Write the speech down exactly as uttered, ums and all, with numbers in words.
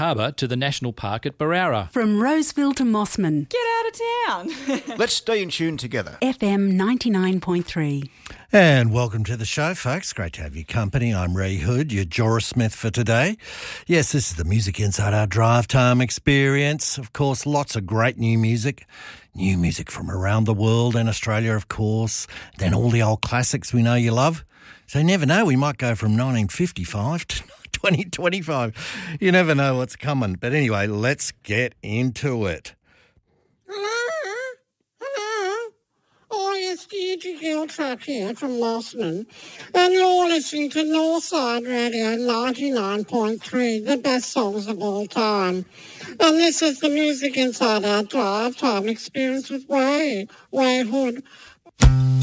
Harbour to the National Park at Barara. From Roseville to Mossman. Get out of town. Let's stay in tune together. F M ninety-nine point three. And welcome to the show, folks. Great to have your company. I'm Ray Hood, your Jorah Smith for today. Yes, this is the Music Inside Our Drive Time experience. Of course, lots of great new music. New music from around the world and Australia, of course. Then all the old classics we know you love. So you never know, we might go from nineteen fifty-five to twenty twenty-five. You never know what's coming. But anyway, let's get into it. Hello? Hello? Oh, it's Deirdre Giltrap here from Mossman. And you're listening to Northside Radio ninety-nine point three, the best songs of all time. And this is the Music Inside Our Drive Time experience with Ray, Ray Hood.